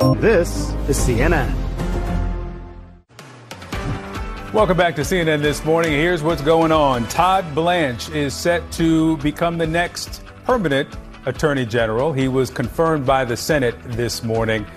This is CNN. Welcome back to CNN This Morning. Here's what's going on. Todd Blanche is set to become the next permanent Attorney General. He was confirmed by the Senate this morning.